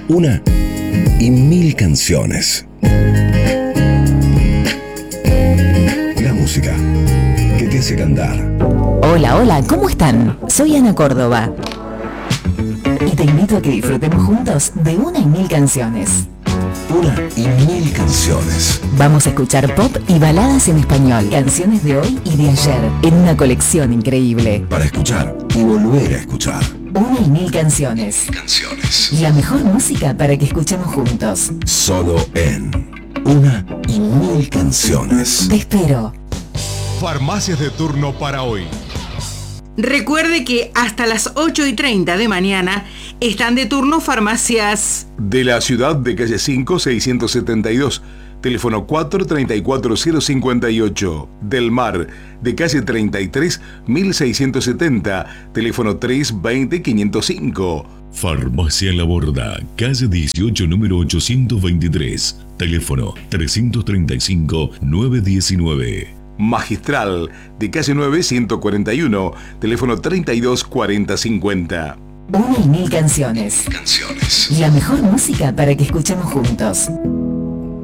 Una y mil canciones. La música que te hace cantar. Hola, hola, ¿cómo están? Soy Ana Córdoba y te invito a que disfrutemos juntos de una y mil canciones. Una y mil canciones. Vamos a escuchar pop y baladas en español, canciones de hoy y de ayer, en una colección increíble. Para escuchar y volver a escuchar. Una y mil canciones. Canciones. La mejor música para que escuchemos juntos. Solo en Una y mil canciones. Te espero. Farmacias de turno para hoy. Recuerde que hasta las 8:30 de mañana están de turno farmacias de la ciudad de calle 5, 672, teléfono 434-058. Del Mar, de calle 33, 1670, teléfono 320-505. Farmacia La Borda, calle 18, número 823, teléfono 335-919. Magistral, de calle 9, 141, teléfono 324050. Una y mil canciones. Canciones. La mejor música para que escuchemos juntos.